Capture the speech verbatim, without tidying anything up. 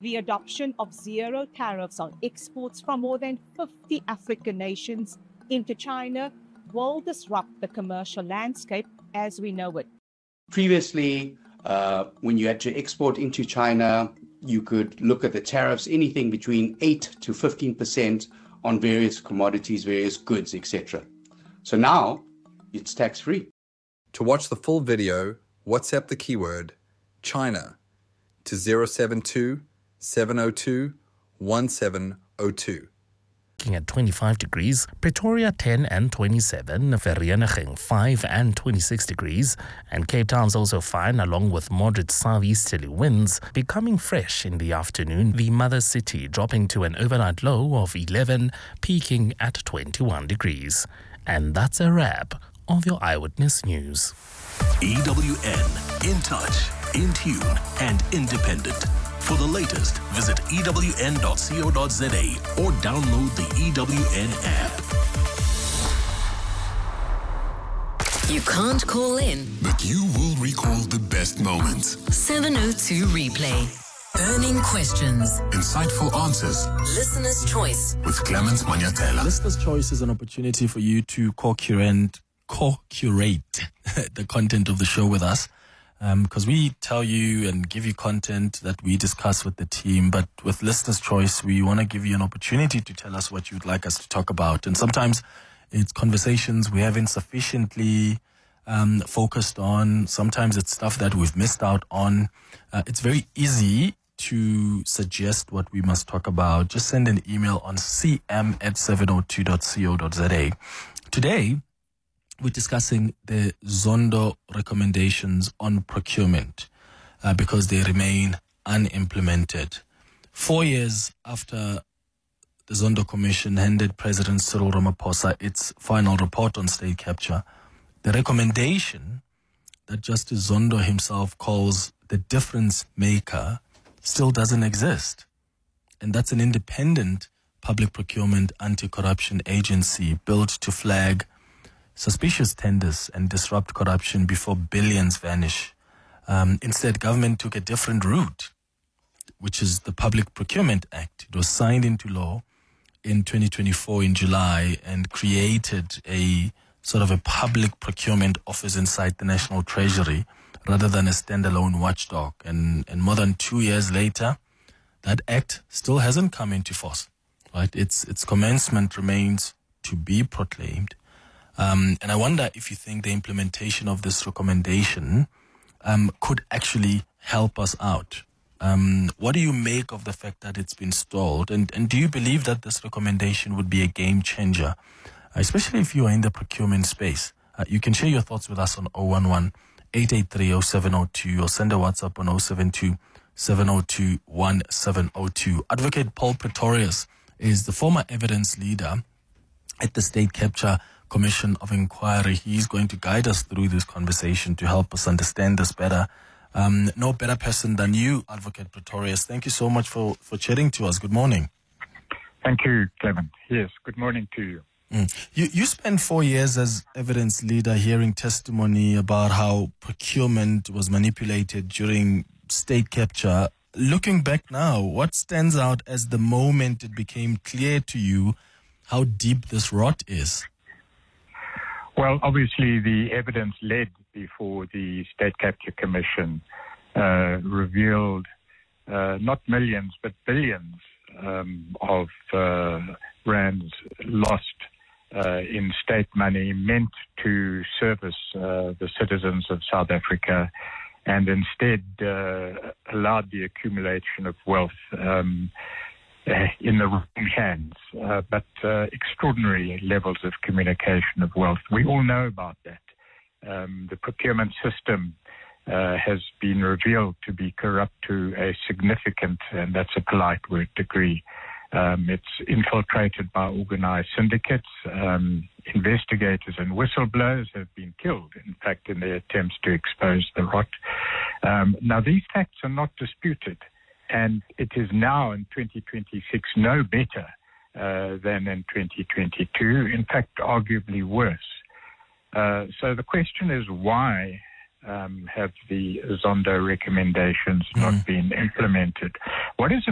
The adoption of zero tariffs on exports from more than fifty African nations into China will disrupt the commercial landscape as we know it. Previously, uh, when you had to export into China, you could look at the tariffs, anything between eight to fifteen percent on various commodities, various goods, et cetera. So now it's tax-free. To watch the full video, WhatsApp the keyword China to zero seven two, seven zero two, one seven zero two. Looking at twenty-five degrees, Pretoria ten and twenty-seven, Vereeniging five and twenty-six degrees, and Cape Town's also fine along with moderate southeasterly winds, becoming fresh in the afternoon, the mother city dropping to an overnight low of eleven, peaking at twenty-one degrees. And that's a wrap of your Eyewitness News. E W N, in touch, in tune and independent. For the latest, visit E W N dot co dot za or download the E W N app. You can't call in, but you will recall the best moments. seven oh two Replay. Burning questions. Insightful answers. Listener's Choice. With Clemens Manyatela. Listener's Choice is an opportunity for you to co-curate, co-curate the content of the show with us. Because um, we tell you and give you content that we discuss with the team, but with Listener's Choice, we want to give you an opportunity to tell us what you'd like us to talk about. And sometimes it's conversations we haven't sufficiently um, focused on. Sometimes it's stuff that we've missed out on. Uh, it's very easy to suggest what we must talk about. Just send an email on c m at seven oh two dot co dot za. Today, we're discussing the Zondo recommendations on procurement uh, because they remain unimplemented. Four years after the Zondo Commission handed President Cyril Ramaphosa its final report on state capture, the recommendation that Justice Zondo himself calls the difference maker still doesn't exist. And that's an independent public procurement anti-corruption agency built to flag suspicious tenders and disrupt corruption before billions vanish. Um, instead, government took a different route, which is the Public Procurement Act. It was signed into law in twenty twenty-four in July and created a sort of a public procurement office inside the National Treasury rather than a standalone watchdog. And, and more than two years later, that act still hasn't come into force. Right? Its its commencement remains to be proclaimed. Um, and I wonder if you think the implementation of this recommendation um, could actually help us out. Um, what do you make of the fact that it's been stalled? And, and do you believe that this recommendation would be a game changer, especially if you are in the procurement space? Uh, you can share your thoughts with us on zero one one, eight eight three, zero seven zero two or send a WhatsApp on zero seven two, seven zero two, one seven zero two. Advocate Paul Pretorius is the former evidence leader at the State Capture Commission of Inquiry. He's going to guide us through this conversation to help us understand this better. Um, no better person than you, Advocate Pretorius. Thank you so much for, for chatting to us. Good morning. Thank you, Clement. Yes, good morning to you. Mm. You you spent four years as evidence leader hearing testimony about how procurement was manipulated during state capture. Looking back now, what stands out as the moment it became clear to you how deep this rot is? Well, obviously, the evidence led before the State Capture Commission uh, revealed uh, not millions, but billions um, of uh, rands lost uh, in state money meant to service uh, the citizens of South Africa, and instead uh, allowed the accumulation of wealth um, Uh, in the wrong hands, uh, but uh, extraordinary levels of communication of wealth. We all know about that. Um, the procurement system uh, has been revealed to be corrupt to a significant, and that's a polite word, degree. Um, it's infiltrated by organized syndicates. Um, investigators and whistleblowers have been killed, in fact, in their attempts to expose the rot. Um, now, these facts are not disputed. And it is now in twenty twenty-six no better uh, than in twenty twenty-two, in fact, arguably worse. Uh, so the question is, why um, have the Zondo recommendations mm. not been implemented? What is